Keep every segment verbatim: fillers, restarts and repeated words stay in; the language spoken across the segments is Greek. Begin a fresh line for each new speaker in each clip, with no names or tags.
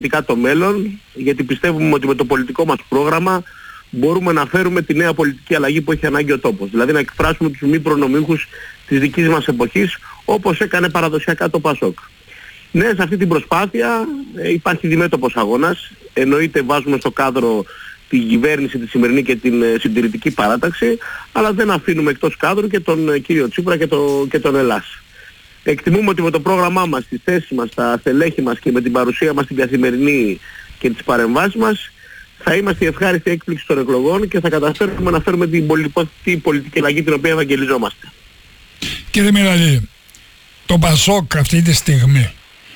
το μέλλον, γιατί πιστεύουμε ότι με το πολιτικό μας πρόγραμμα μπορούμε να φέρουμε τη νέα πολιτική αλλαγή που έχει ανάγκη ο τόπος. Δηλαδή να εκφράσουμε τους μη προνομίχους της δικής μας εποχής, όπως έκανε παραδοσιακά το ΠΑΣΟΚ. Ναι, σε αυτή την προσπάθεια ε, υπάρχει διμέτωπος αγώνας. Εννοείται βάζουμε στο κάδρο την κυβέρνηση τη σημερινή και την ε, συντηρητική παράταξη, αλλά δεν αφήνουμε εκτός κάδρου και τον ε, κύριο Τσίπρα και, το, και τον Ελλάς. Εκτιμούμε ότι με το πρόγραμμά μας, τις θέσεις μας, τα στελέχη μας και με την παρουσία μας στην καθημερινή και τις παρεμβάσεις μας, θα είμαστε η ευχάριστη έκπληξη των εκλογών και θα καταφέρουμε να φέρουμε την πολιτική, πολιτική αλλαγή την οποία ευαγγελιζόμαστε.
Κύριε Μιραλή, το ΠΑΣΟΚ αυτή τη στιγμή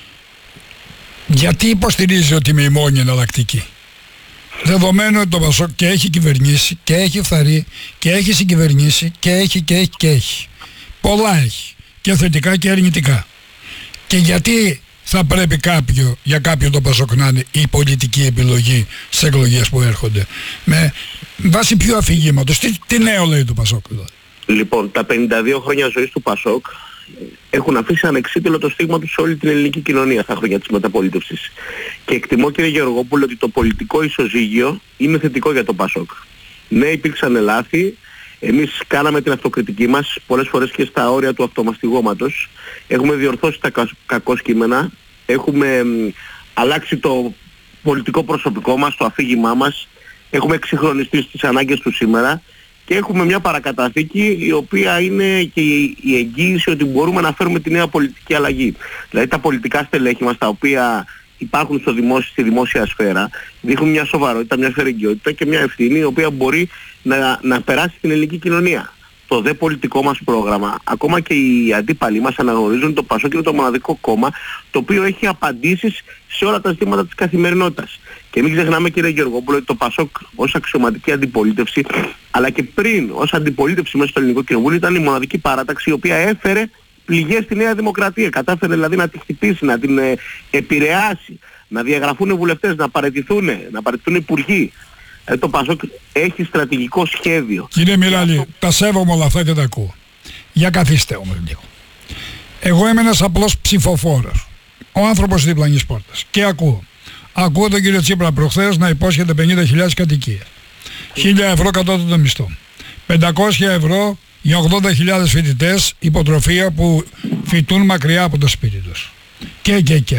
γιατί υποστηρίζει ότι είμαι η μόνη εναλλακτική? Δεδομένου ότι το ΠΑΣΟΚ και έχει κυβερνήσει και έχει φθαρεί και έχει συγκυβερνήσει και έχει και έχει και έχει. Πολλά έχει. Και θετικά και αρνητικά. Και γιατί θα πρέπει κάποιο, για κάποιον το ΠΑΣΟΚ να είναι η πολιτική επιλογή στις εκλογές που έρχονται? Με βάση ποιο αφηγήματος? Τι, τι νέο λέει το ΠΑΣΟΚ δηλαδή?
Λοιπόν, τα πενήντα δύο χρόνια ζωής του ΠΑΣΟΚ έχουν αφήσει ανεξίτηλο το στίγμα τους σε όλη την ελληνική κοινωνία στα χρόνια της μεταπολίτευσης. Και εκτιμώ, κύριε Γεωργόπουλο, ότι το πολιτικό ισοζύγιο είναι θετικό για το ΠΑΣΟΚ. Ναι, υπήρξαν λάθη. Εμείς κάναμε την αυτοκριτική μας πολλές φορές και στα όρια του αυτομαστιγώματος. Έχουμε διορθώσει τα κακό κείμενα. Έχουμε μ, αλλάξει το πολιτικό προσωπικό μας, το αφήγημά μας. Έχουμε εξυγχρονιστεί στις ανάγκες του σήμερα. Και έχουμε μια παρακαταθήκη η οποία είναι και η εγγύηση ότι μπορούμε να φέρουμε τη νέα πολιτική αλλαγή. Δηλαδή τα πολιτικά στελέχη μας, τα οποία υπάρχουν στο δημόσιο, στη δημόσια σφαίρα, δείχνουν μια σοβαρότητα, μια φερεγγιότητα και μια ευθύνη η οποία μπορεί να, να περάσει στην ελληνική κοινωνία. Το δε πολιτικό μας πρόγραμμα, ακόμα και οι αντίπαλοι μας αναγνωρίζουν το ΠΑΣΟΚ είναι το μοναδικό κόμμα το οποίο έχει απαντήσεις σε όλα τα ζητήματα της καθημερινότητας. Και μην ξεχνάμε, κύριε Γεωργόπουλο, ότι το ΠΑΣΟΚ ως αξιωματική αντιπολίτευση, αλλά και πριν ως αντιπολίτευση μέσα στο ελληνικό κοινοβούλιο, ήταν η μοναδική παράταξη η οποία έφερε πληγές στη Νέα Δημοκρατία. Κατάφερε δηλαδή να τη χτυπήσει, να την ε, επηρεάσει, να διαγραφούν βουλευτές, να παραιτηθούν, να παραιτηθούν υπουργοί. Ε, το ΠΑΣΟΚ έχει στρατηγικό σχέδιο.
Κύριε Μιραλή, αυτό... τα σέβομαι όλα αυτά και τα ακούω. Για καθίστε όμως λίγο. Εγώ είμαι ένας απλός ψηφοφόρος. Ο άνθρωπος της διπλανής πόρτας. Και ακούω. Ακούω τον κύριο Τσίπρα προχθές να υπόσχεται πενήντα χιλιάδες κατοικίες. χίλια ευρώ κατώτατο μισθό. πεντακόσια ευρώ για ογδόντα χιλιάδες φοιτητές υποτροφία που φοιτούν μακριά από το σπίτι τους. Και και και.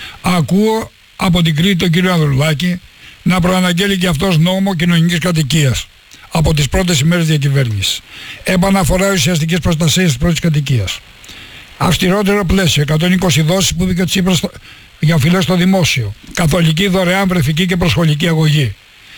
Ακούω από την Κρήτη τον κύριο Ανδρουλάκη να προαναγγέλει και αυτός νόμο κοινωνικής κατοικίας από τις πρώτες ημέρες διακυβέρνησης. Επαναφορά ουσιαστικής προστασίας της πρώτης κατοικίας. Αυστηρότερο πλαίσιο, εκατόν είκοσι δόσεις που είπε ο Τσίπρας για οφειλές στο δημόσιο. Καθολική δωρεάν βρεφική και προσχολική αγωγή.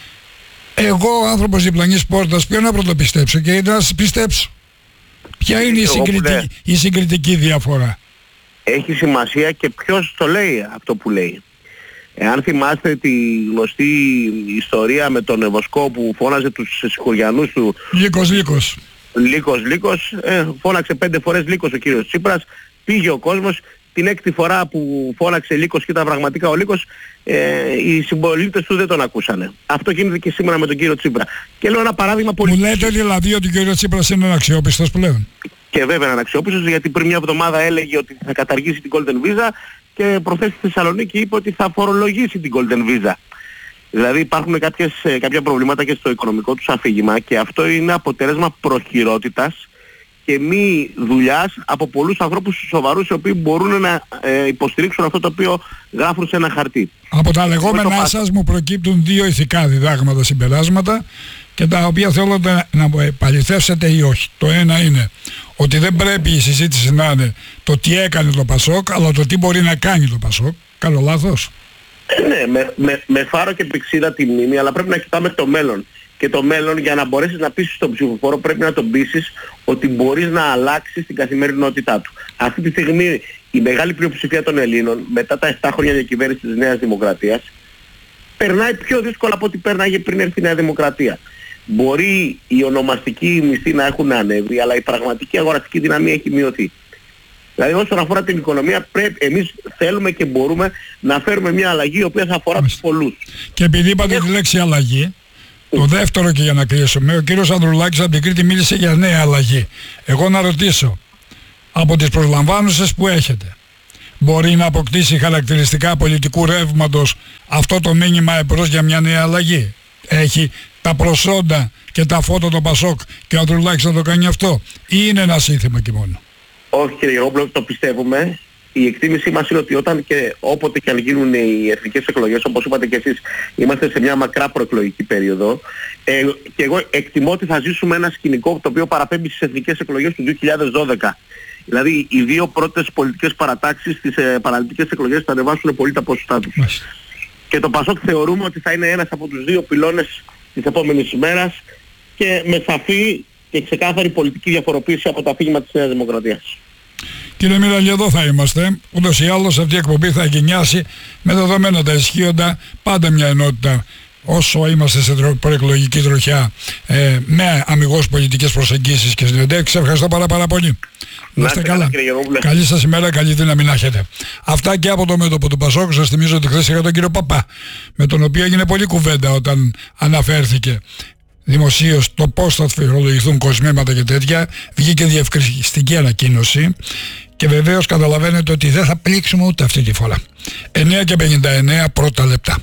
Εγώ, ο άνθρωπος διπλανής πόρτας, ποιο να πρωτοπιστέψω και γιατί να σας πιστέψω? Ποια είναι η συγκριτική, η συγκριτική διαφορά?
Έχει σημασία και ποιος το λέει αυτό που λέει. Εάν θυμάστε τη γνωστή ιστορία με τον Ευωσκό που φώναζε τους συγχωριανούς του...
Λύκος, Λύκος.
Λύκος, Λύκος. Ε, φώναξε πέντε φορές Λύκος ο κύριος Τσίπρας. Πήγε ο κόσμος. Την έκτη φορά που φώναξε Λύκος και ήταν πραγματικά ο Λύκος, ε, οι συμπολίτες του δεν τον ακούσανε. Αυτό γίνεται και σήμερα με τον κύριο Τσίπρα. Και λέω ένα παράδειγμα πολύ...
Μου λέτε δηλαδή ότι ο κύριος Τσίπρας είναι αναξιόπιστος πλέον?
Και βέβαια είναι αναξιόπιστος, γιατί πριν μια εβδομάδα έλεγε ότι θα καταργήσει την Golden Visa και προχθές στη Θεσσαλονίκη είπε ότι θα φορολογήσει την Golden Visa. Δηλαδή υπάρχουν κάποιες, κάποια προβλήματα και στο οικονομικό τους αφήγημα και αυτό είναι αποτέλεσμα προχειρότητας και μη δουλειάς από πολλούς ανθρώπους σοβαρούς οι οποίοι μπορούν να ε, υποστηρίξουν αυτό το οποίο γράφουν σε ένα χαρτί. Από τα λεγόμενά σας μου προκύπτουν δύο ηθικά διδάγματα, συμπεράσματα, και τα οποία θέλω να, να επαληθεύσετε ή όχι. Το ένα είναι ότι δεν πρέπει η συζήτηση να είναι το τι έκανε το ΠΑΣΟΚ, αλλά το τι μπορεί να κάνει το ΠΑΣΟΚ. Κάνω λάθος? Ε, ναι, με, με, με φάρο και πηξίδα τη μνήμη, αλλά πρέπει να κοιτάμε το μέλλον. Και το μέλλον, για να μπορέσεις να πείσεις τον ψηφοφόρο, πρέπει να τον πείσεις ότι μπορείς να αλλάξεις την καθημερινότητά του. Αυτή τη στιγμή η μεγάλη πλειοψηφία των Ελλήνων, μετά τα επτά χρόνια διακυβέρνησης της Νέας Δημοκρατίας, περνάει πιο δύσκολα από ό,τι πέρναγε πριν έρθει η Νέα Δημοκρατία. Μπορεί οι ονομαστικοί μισθοί να έχουν ανέβει, αλλά η πραγματική αγοραστική δύναμη έχει μειωθεί. Δηλαδή όσον αφορά την οικονομία, πρέπει, εμείς θέλουμε και μπορούμε να φέρουμε μια αλλαγή η οποία θα αφορά τους πολλούς. Και επειδή είπατε τη λέξη αλλαγή, το δεύτερο, και για να κλείσουμε, ο κύριος Ανδρουλάκης από την Κρήτη μίλησε για νέα αλλαγή. Εγώ να ρωτήσω, από τις προσλαμβάνουσες που έχετε,
μπορεί να αποκτήσει χαρακτηριστικά πολιτικού ρεύματος αυτό το μήνυμα εμπρός για μια νέα αλλαγή? Έχει τα προσόντα και τα φώτα το Πασόκ και ο Ανδρουλάκης να το κάνει αυτό, ή είναι ένα σύνθημα και μόνο?
Όχι κύριε Γερόπουλο, το πιστεύουμε. Η εκτίμησή μας είναι ότι όταν και όποτε και αν γίνουν οι εθνικές εκλογές, όπως είπατε και εσείς, είμαστε σε μια μακρά προεκλογική περίοδο, ε, και εγώ εκτιμώ ότι θα ζήσουμε ένα σκηνικό το οποίο παραπέμπει στις εθνικές εκλογές του δύο χιλιάδες δώδεκα. Δηλαδή οι δύο πρώτες πολιτικές παρατάξεις στις ε, παραλυτικές εκλογές θα ανεβάσουν πολύ τα ποσοστά τους. Μάλιστα. Και το Πασόκ θεωρούμε ότι θα είναι ένας από τους δύο πυλώνες της επόμενης ημέρας και με σαφή και ξεκάθαρη πολιτική διαφοροποίηση από το αφήγημα της Νέας Δημοκρατίας.
Κύριε Μιραλή, εδώ θα είμαστε. Ούτως ή άλλως αυτή η εκπομπή θα εγκαινιάσει με δεδομένα τα ισχύοντα, πάντα μια ενότητα όσο είμαστε σε προεκλογική τροχιά, ε, με αμιγώς πολιτικές προσεγγίσεις και συνεντεύξεις. Ευχαριστώ πάρα πάρα πολύ. Να είστε καλά. Καλή σας ημέρα, καλή δύναμη να έχετε. Αυτά και από το μέτωπο του Πασόκ. Σας θυμίζω ότι χθες είχα τον κύριο Παπά, με τον οποίο έγινε πολλή κουβέντα όταν αναφέρθηκε δημοσίως το πώς θα φορολογηθούν κοσμήματα και τέτοια. Βγήκε διευκρινιστική ανακοίνωση και βεβαίως καταλαβαίνετε ότι δεν θα πλήξουμε ούτε αυτή τη φορά. εννιά και πενήντα εννιά πρώτα λεπτά.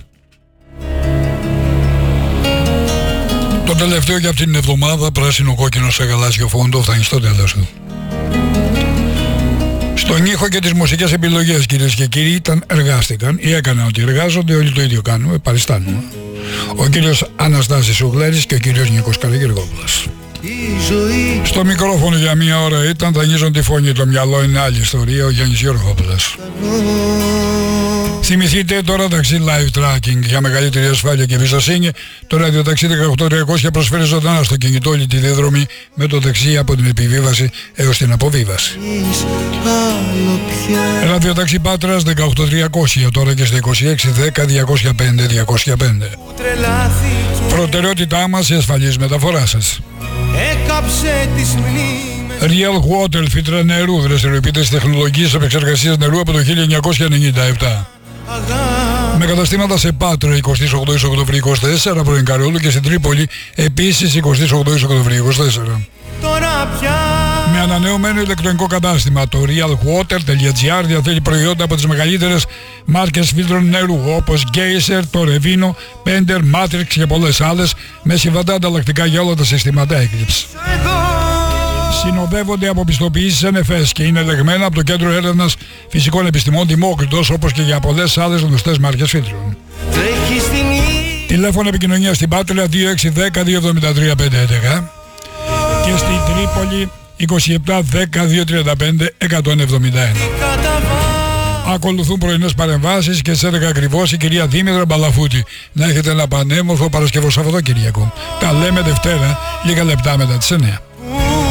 Το τελευταίο για αυτήν την εβδομάδα, πράσινο κόκκινο σε γαλάζιο φόντο, φτάνει στο τέλος του. Στον ήχο και τις μουσικές επιλογές, κυρίες και κύριοι, ήταν, εργάστηκαν ή έκαναν ότι εργάζονται, όλοι το ίδιο κάνουμε, παριστάνουμε. Ο κύριος Αναστάσης Σουγλέρης και ο κύριος Νίκος Καλογεργόπουλος. Στο μικρόφωνο για μία ώρα ήταν, δανείζουν τη φωνή, το μυαλό είναι άλλη ιστορία, ο Γιάννης Γεωργόπουλος. Θυμηθείτε τώρα ταξί live tracking για μεγαλύτερη ασφάλεια και εμπιστοσύνη. Το ραδιοταξί δεκαοκτώ τριακόσια προσφέρει ζωντανά στο κινητό όλη τη διαδρομή με το δεξί από την επιβίβαση έως την αποβίβαση. Ραδιοταξί Πάτρας δεκαοκτώ τριακόσια τώρα και στα είκοσι έξι δέκα διακόσια πέντε διακόσια πέντε. Προτεραιότητά μας η ασφαλής μεταφορά σας. Real Water, φίλτρα νερού, δραστηριοποιείται τεχνολογίες επεξεργασίας νερού από το χίλια εννιακόσια ενενήντα επτά. Με καταστήματα σε Πάτρα εικοστή όγδοη Οκτωβρίου είκοσι τέσσερα, πρώην Καρόλου, και στην Τρίπολη επίσης εικοστή όγδοη Οκτωβρίου είκοσι τέσσερα. Με ανανεωμένο ηλεκτρονικό κατάστημα, το realwater.gr διαθέτει προϊόντα από τις μεγαλύτερες μάρκες φίλτρων νερού όπως Geyser, το Revino, Pender, Matrix και πολλές άλλες, με συμβατά ανταλλακτικά για όλα τα συστήματα έκλειψης. Συνοδεύονται από πιστοποιήσεις εν εφ ες και είναι ελεγμένα από το Κέντρο Έρευνας Φυσικών Επιστημών Δημόκριτος, όπως και για πολλές άλλες γνωστές μάρκες φίλτρων. Τηλέφωνο επικοινωνία στην Πάτρα δύο έξι ένα μηδέν δύο επτά τρία πέντε έντεκα και στην Τρίπολη είκοσι επτά δέκα δύο τριάντα πέντε εκατόν εβδομήντα ένα. Ακολουθούν πρωινές παρεμβάσεις και στις έντεκα ακριβώς η κυρία Δήμητρα Μπαλαφούτη. Να έχετε ένα πανέμορφο Παρασκευό Σαββατοκύριακο. Τα λέμε Δευτέρα, λίγα λεπτά μετά τις εννιά.